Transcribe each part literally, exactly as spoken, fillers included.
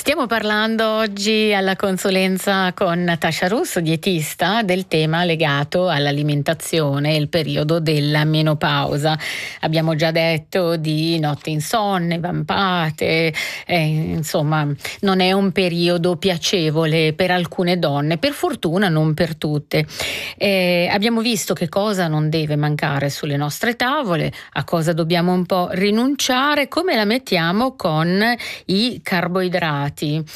Stiamo parlando oggi alla consulenza con Natascia Russo, dietista, del tema legato all'alimentazione e il periodo della menopausa. Abbiamo già detto di notti insonne, vampate, eh, insomma non è un periodo piacevole per alcune donne, per fortuna non per tutte. Eh, abbiamo visto che cosa non deve mancare sulle nostre tavole, a cosa dobbiamo un po' rinunciare, come la mettiamo con i carboidrati.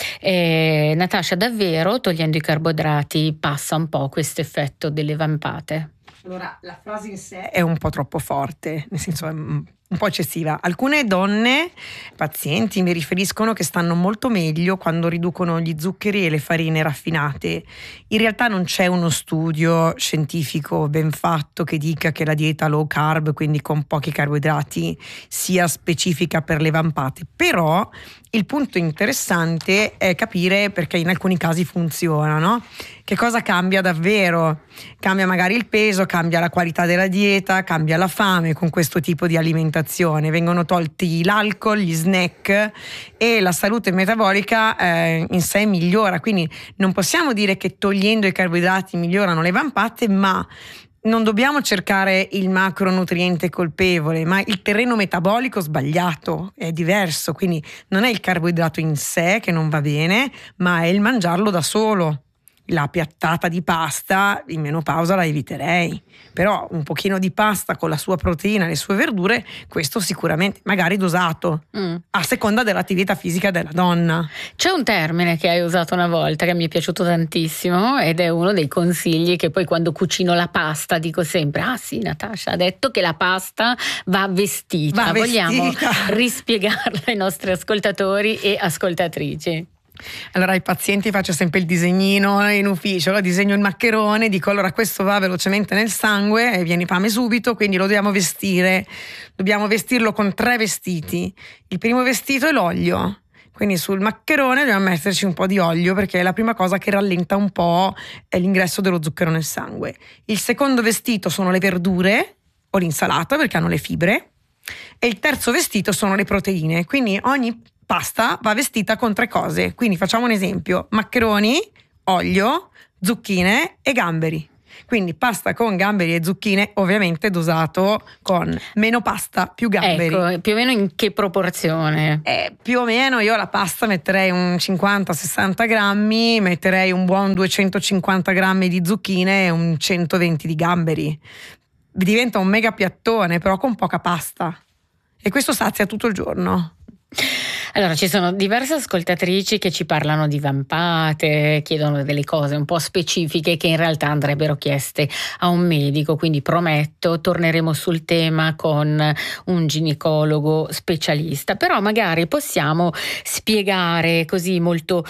Eh, Natascia, davvero togliendo i carboidrati passa un po' questo effetto delle vampate? Allora, la frase in sé è un po' troppo forte, nel senso è un po' eccessiva. Alcune donne, pazienti, mi riferiscono che stanno molto meglio quando riducono gli zuccheri e le farine raffinate. In realtà non c'è uno studio scientifico ben fatto che dica che la dieta low carb, quindi con pochi carboidrati, sia specifica per le vampate. Però il punto interessante è capire perché in alcuni casi funziona, no? Che cosa cambia davvero? Cambia magari il peso, cambia la qualità della dieta, cambia la fame con questo tipo di alimentazione. Vengono tolti l'alcol, gli snack e la salute metabolica eh, in sé migliora. Quindi non possiamo dire che togliendo i carboidrati migliorano le vampate, ma non dobbiamo cercare il macronutriente colpevole, ma il terreno metabolico sbagliato, è diverso. Quindi non è il carboidrato in sé che non va bene, ma è il mangiarlo da solo. La piattata di pasta in menopausa la eviterei, però un pochino di pasta con la sua proteina e le sue verdure, questo sicuramente, magari dosato, mm. a seconda dell'attività fisica della donna. C'è un termine che hai usato una volta che mi è piaciuto tantissimo ed è uno dei consigli che poi quando cucino la pasta dico sempre: ah sì, Natascia ha detto che la pasta va vestita, va vogliamo vestita. rispiegarla ai nostri ascoltatori e ascoltatrici? Allora ai pazienti faccio sempre il disegnino in ufficio, allora disegno il maccherone, dico allora questo va velocemente nel sangue e viene fame subito, quindi lo dobbiamo vestire, dobbiamo vestirlo con tre vestiti. Il primo vestito è l'olio, quindi sul maccherone dobbiamo metterci un po' di olio perché è la prima cosa che rallenta un po' l'ingresso dello zucchero nel sangue. Il secondo vestito sono le verdure o l'insalata perché hanno le fibre e il terzo vestito sono le proteine, quindi ogni pasta va vestita con tre cose, quindi facciamo un esempio: maccheroni, olio, zucchine e gamberi. Quindi pasta con gamberi e zucchine, ovviamente dosato con meno pasta più gamberi. Ecco, più o meno in che proporzione? Eh, più o meno io alla pasta metterei un cinquanta sessanta grammi, metterei un buon duecentocinquanta grammi di zucchine e un centoventi di gamberi. Diventa un mega piattone, però con poca pasta. E questo sazia tutto il giorno. Allora, ci sono diverse ascoltatrici che ci parlano di vampate, chiedono delle cose un po' specifiche che in realtà andrebbero chieste a un medico, quindi prometto, torneremo sul tema con un ginecologo specialista, però magari possiamo spiegare così molto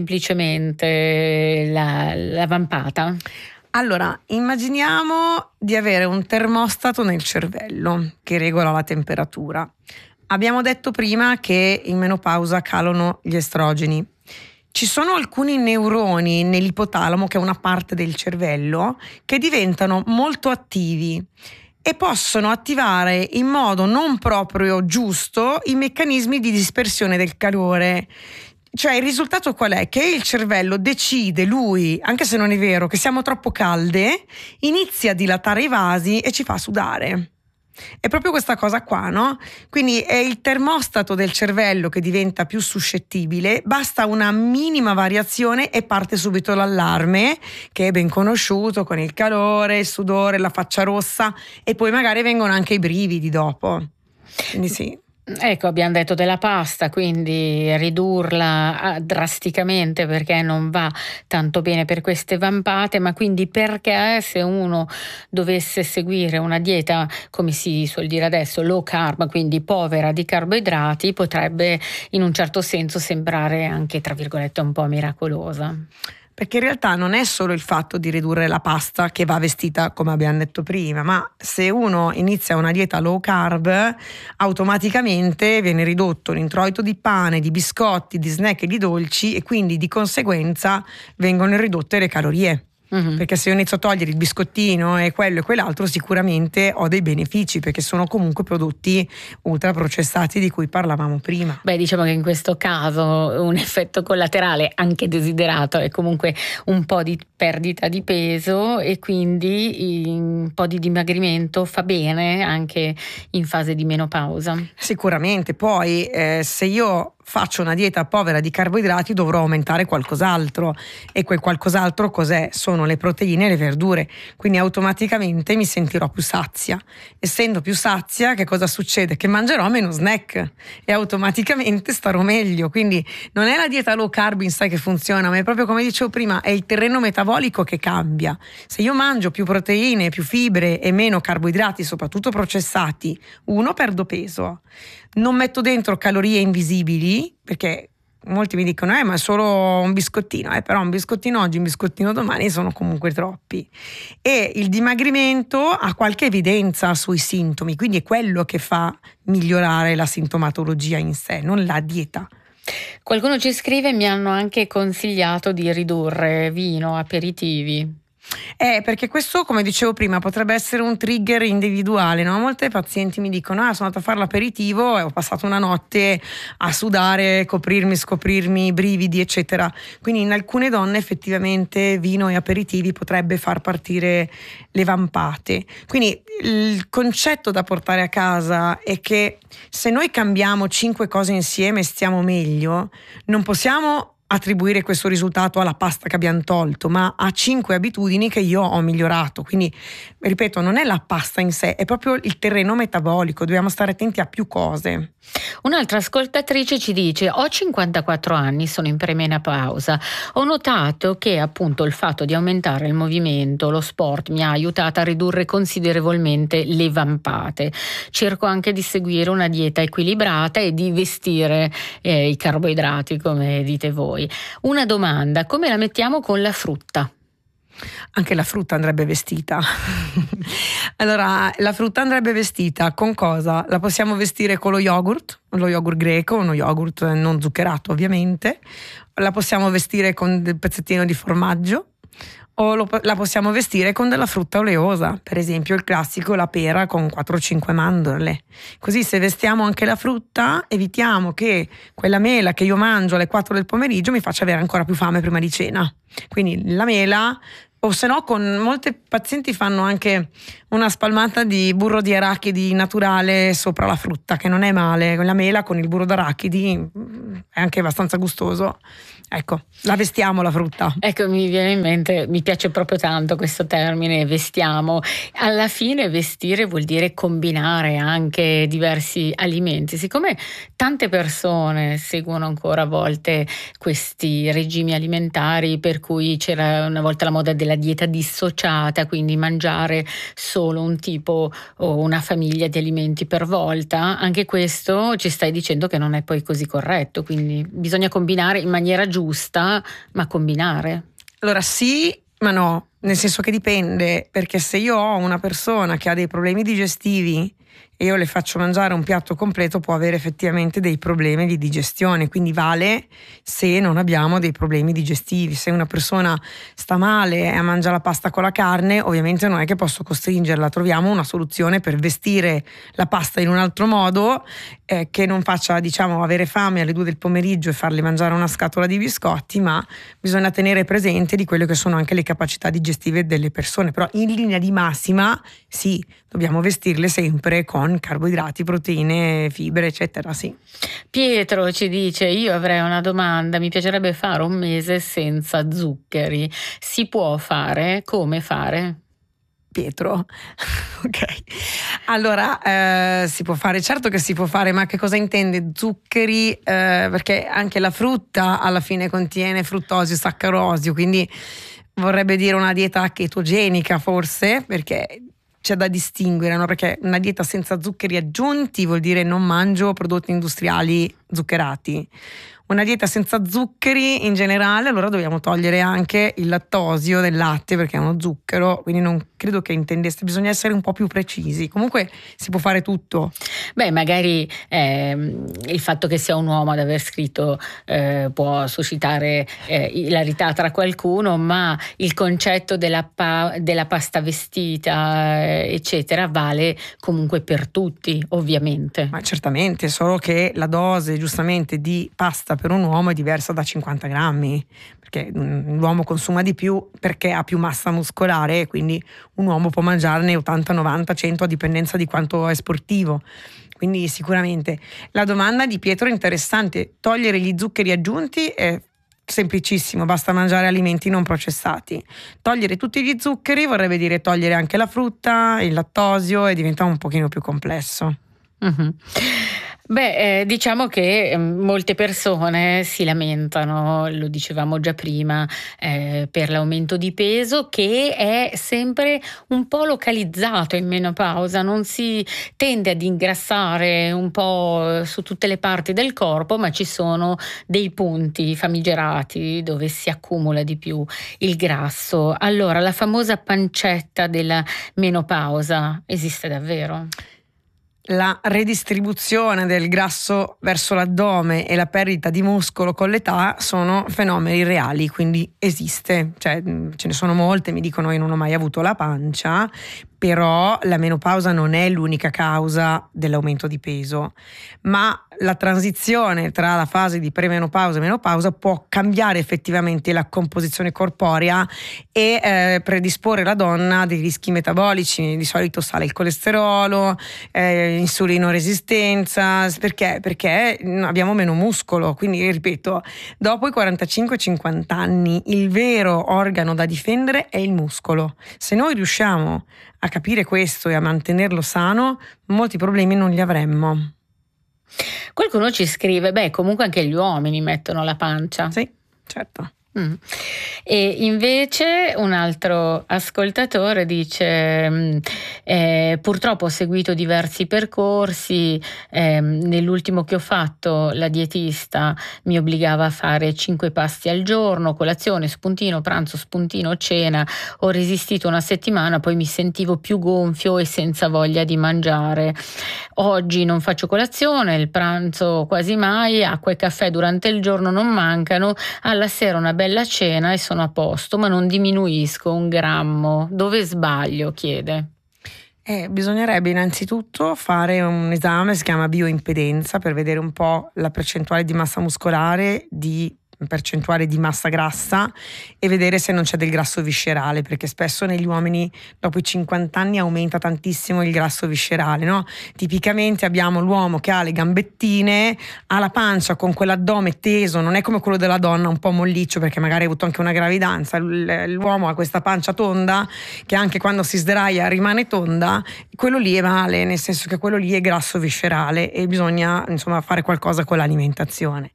semplicemente la, la vampata. Allora, immaginiamo di avere un termostato nel cervello che regola la temperatura. Abbiamo detto prima che in menopausa calano gli estrogeni. Ci sono alcuni neuroni nell'ipotalamo, che è una parte del cervello, che diventano molto attivi e possono attivare in modo non proprio giusto i meccanismi di dispersione del calore. Cioè il risultato qual è? Che il cervello decide lui, anche se non è vero, che siamo troppo calde, inizia a dilatare i vasi e ci fa sudare. È proprio questa cosa qua, no? Quindi è il termostato del cervello che diventa più suscettibile, basta una minima variazione e parte subito l'allarme, che è ben conosciuto, con il calore, il sudore, la faccia rossa e poi magari vengono anche i brividi dopo. Quindi sì. Ecco, abbiamo detto della pasta, quindi ridurla drasticamente perché non va tanto bene per queste vampate, ma quindi perché se uno dovesse seguire una dieta, come si suol dire adesso, low carb, quindi povera di carboidrati, potrebbe in un certo senso sembrare anche, tra virgolette, un po' miracolosa. Perché in realtà non è solo il fatto di ridurre la pasta che va vestita come abbiamo detto prima, ma se uno inizia una dieta low carb automaticamente viene ridotto l'introito di pane, di biscotti, di snack e di dolci e quindi di conseguenza vengono ridotte le calorie. Mm-hmm. Perché se io inizio a togliere il biscottino e quello e quell'altro, sicuramente ho dei benefici, perché sono comunque prodotti ultraprocessati di cui parlavamo prima. Beh, diciamo che in questo caso un effetto collaterale anche desiderato è comunque un po' di perdita di peso, e quindi un po' di dimagrimento fa bene anche in fase di menopausa. Sicuramente. Poi eh, se io faccio una dieta povera di carboidrati dovrò aumentare qualcos'altro, e quel qualcos'altro cos'è? Sono le proteine e le verdure, quindi automaticamente mi sentirò più sazia. Essendo più sazia, che cosa succede? Che mangerò meno snack e automaticamente starò meglio. Quindi non è la dieta low carb in sé che funziona, ma è proprio, come dicevo prima, è il terreno metabolico che cambia. Se io mangio più proteine, più fibre e meno carboidrati, soprattutto processati, uno, perdo peso, non metto dentro calorie invisibili, perché molti mi dicono eh ma è solo un biscottino, eh però un biscottino oggi, un biscottino domani sono comunque troppi, e il dimagrimento ha qualche evidenza sui sintomi, quindi è quello che fa migliorare la sintomatologia in sé, non la dieta. Qualcuno ci scrive: mi hanno anche consigliato di ridurre vino, aperitivi. Eh, perché questo, come dicevo prima, potrebbe essere un trigger individuale, no? Molte pazienti mi dicono ah sono andata a fare l'aperitivo e ho passato una notte a sudare, coprirmi, scoprirmi, brividi eccetera, quindi in alcune donne effettivamente vino e aperitivi potrebbe far partire le vampate. Quindi il concetto da portare a casa è che se noi cambiamo cinque cose insieme stiamo meglio, non possiamo attribuire questo risultato alla pasta che abbiamo tolto, ma a cinque abitudini che io ho migliorato. Quindi, ripeto, non è la pasta in sé, è proprio il terreno metabolico, dobbiamo stare attenti a più cose. Un'altra ascoltatrice ci dice: ho cinquantaquattro anni, sono in premenopausa, ho notato che appunto il fatto di aumentare il movimento, lo sport mi ha aiutata a ridurre considerevolmente le vampate. Cerco anche di seguire una dieta equilibrata e di vestire eh, i carboidrati come dite voi. Una domanda: come la mettiamo con la frutta? Anche la frutta andrebbe vestita. Allora, la frutta andrebbe vestita con cosa? La possiamo vestire con lo yogurt, lo yogurt greco, uno yogurt non zuccherato ovviamente. La possiamo vestire con del pezzettino di formaggio, o lo, la possiamo vestire con della frutta oleosa, per esempio il classico, la pera con quattro o cinque mandorle. Così, se vestiamo anche la frutta, evitiamo che quella mela che io mangio alle quattro del pomeriggio mi faccia avere ancora più fame prima di cena. Quindi la mela, o se no, con molte pazienti fanno anche una spalmata di burro di arachidi naturale sopra la frutta, che non è male. La mela con il burro d'arachidi è anche abbastanza gustoso. Ecco, la vestiamo la frutta. Ecco, mi viene in mente, mi piace proprio tanto questo termine, vestiamo. Alla fine vestire vuol dire combinare anche diversi alimenti. Siccome tante persone seguono ancora a volte questi regimi alimentari, per cui c'era una volta la moda della dieta dissociata, quindi mangiare solo un tipo o una famiglia di alimenti per volta, anche questo ci stai dicendo che non è poi così corretto, quindi bisogna combinare in maniera giusta. giusta, ma combinare. Allora sì, ma no, nel senso che dipende, perché se io ho una persona che ha dei problemi digestivi e io le faccio mangiare un piatto completo, può avere effettivamente dei problemi di digestione, quindi vale se non abbiamo dei problemi digestivi. Se una persona sta male e mangia la pasta con la carne, ovviamente non è che posso costringerla, troviamo una soluzione per vestire la pasta in un altro modo, eh, che non faccia, diciamo, avere fame alle due del pomeriggio e farle mangiare una scatola di biscotti, ma bisogna tenere presente di quelle che sono anche le capacità digestive delle persone. Però in linea di massima sì, dobbiamo vestirle sempre con carboidrati, proteine, fibre, eccetera, sì. Pietro ci dice: io avrei una domanda, mi piacerebbe fare un mese senza zuccheri, si può fare? Come fare? Pietro, ok, allora eh, si può fare, certo che si può fare, ma che cosa intende zuccheri? Eh, perché anche la frutta alla fine contiene fruttosio, saccarosio, quindi vorrebbe dire una dieta chetogenica forse, perché c'è da distinguere, no? Perché una dieta senza zuccheri aggiunti vuol dire non mangio prodotti industriali zuccherati. una dieta senza zuccheri in generale, allora dobbiamo togliere anche il lattosio del latte perché è uno zucchero, quindi non credo che intendeste, bisogna essere un po' più precisi. Comunque si può fare tutto. Beh, magari ehm, il fatto che sia un uomo ad aver scritto eh, può suscitare eh, ilarità tra qualcuno, ma il concetto della, pa- della pasta vestita, eh, eccetera, vale comunque per tutti, ovviamente. Ma certamente, solo che la dose giustamente di pasta per un uomo è diversa da cinquanta grammi, perché l'uomo consuma di più perché ha più massa muscolare, quindi un uomo può mangiarne ottanta, novanta, cento a dipendenza di quanto è sportivo. Quindi sicuramente la domanda di Pietro è interessante. Togliere gli zuccheri aggiunti è semplicissimo, basta mangiare alimenti non processati. Togliere tutti gli zuccheri vorrebbe dire togliere anche la frutta, il lattosio, e diventa un pochino più complesso. Mm-hmm. Beh, eh, diciamo che eh, molte persone si lamentano, lo dicevamo già prima, eh, per l'aumento di peso, che è sempre un po' localizzato in menopausa, non si tende ad ingrassare un po' su tutte le parti del corpo, ma ci sono dei punti famigerati dove si accumula di più il grasso. Allora, la famosa pancetta della menopausa esiste davvero? La redistribuzione del grasso verso l'addome e la perdita di muscolo con l'età sono fenomeni reali, quindi esiste, cioè ce ne sono molte, mi dicono io non ho mai avuto la pancia, però la menopausa non è l'unica causa dell'aumento di peso, ma la transizione tra la fase di premenopausa e menopausa può cambiare effettivamente la composizione corporea e eh, predisporre la donna a dei rischi metabolici. Di solito sale il colesterolo, eh, insulino resistenza, perché? Perché abbiamo meno muscolo, quindi ripeto, dopo i quarantacinque cinquanta anni il vero organo da difendere è il muscolo. Se noi riusciamo a capire questo e a mantenerlo sano, molti problemi non li avremmo. Qualcuno ci scrive, beh, comunque anche gli uomini mettono la pancia. Sì, certo. Mm. E invece un altro ascoltatore dice eh, purtroppo ho seguito diversi percorsi, eh, nell'ultimo che ho fatto la dietista mi obbligava a fare cinque pasti al giorno, colazione, spuntino, pranzo, spuntino, cena. Ho resistito una settimana, poi mi sentivo più gonfio e senza voglia di mangiare. Oggi non faccio colazione, il pranzo quasi mai, acqua e caffè durante il giorno non mancano, alla sera una bella cena e sono a posto, ma non diminuisco un grammo. Dove sbaglio? Chiede. Eh, bisognerebbe innanzitutto fare un esame, si chiama bioimpedenza, per vedere un po' la percentuale di massa muscolare, di percentuale di massa grassa, e vedere se non c'è del grasso viscerale, perché spesso negli uomini dopo i cinquanta anni aumenta tantissimo il grasso viscerale, no? Tipicamente abbiamo l'uomo che ha le gambettine, ha la pancia con quell'addome teso, non è come quello della donna un po' molliccio perché magari ha avuto anche una gravidanza. L'uomo ha questa pancia tonda che anche quando si sdraia rimane tonda, quello lì è male, nel senso che quello lì è grasso viscerale e bisogna insomma fare qualcosa con l'alimentazione.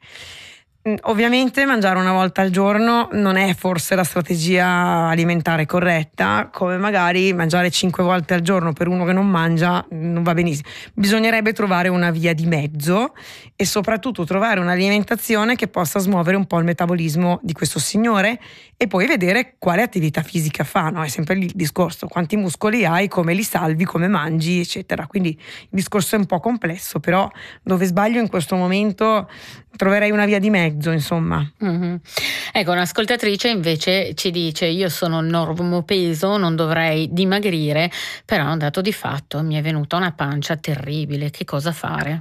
Ovviamente mangiare una volta al giorno non è forse la strategia alimentare corretta, come magari mangiare cinque volte al giorno per uno che non mangia non va benissimo. Bisognerebbe trovare una via di mezzo e soprattutto trovare un'alimentazione che possa smuovere un po' il metabolismo di questo signore e poi vedere quale attività fisica fa, no? È sempre il discorso, quanti muscoli hai, come li salvi, come mangi, eccetera. Quindi il discorso è un po' complesso, però dove sbaglio in questo momento troverei una via di mezzo, insomma. Mm-hmm. Ecco, un'ascoltatrice invece ci dice: io sono normopeso, non dovrei dimagrire, però un dato di fatto mi è venuta una pancia terribile, che cosa fare?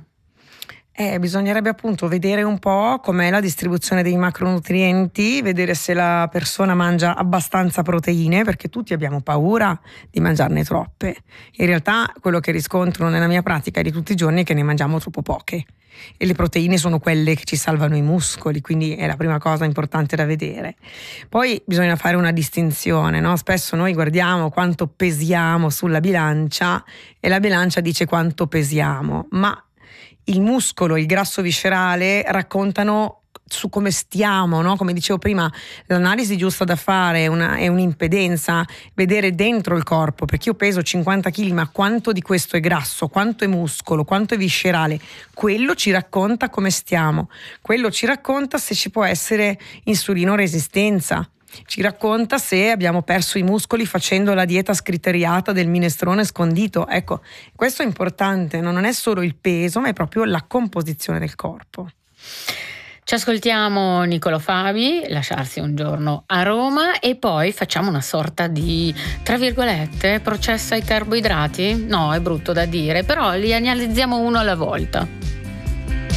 Eh, bisognerebbe appunto vedere un po' com'è la distribuzione dei macronutrienti, vedere se la persona mangia abbastanza proteine, perché tutti abbiamo paura di mangiarne troppe. In realtà quello che riscontro nella mia pratica di tutti i giorni è che ne mangiamo troppo poche e le proteine sono quelle che ci salvano i muscoli, quindi è la prima cosa importante da vedere. Poi bisogna fare una distinzione, no? Spesso noi guardiamo quanto pesiamo sulla bilancia e la bilancia dice quanto pesiamo, ma il muscolo e il grasso viscerale raccontano su come stiamo, no? Come dicevo prima, l'analisi giusta da fare è, una, è un'impedenza, vedere dentro il corpo, perché io peso cinquanta chili, ma quanto di questo è grasso, quanto è muscolo, quanto è viscerale, quello ci racconta come stiamo, quello ci racconta se ci può essere insulinoresistenza, ci racconta se abbiamo perso i muscoli facendo la dieta scriteriata del minestrone scondito. Ecco, questo è importante, no? Non è solo il peso, ma è proprio la composizione del corpo. Ci ascoltiamo Niccolò Fabi, Lasciarsi un giorno a Roma, e poi facciamo una sorta di, tra virgolette, processo ai carboidrati. No, è brutto da dire, però li analizziamo uno alla volta.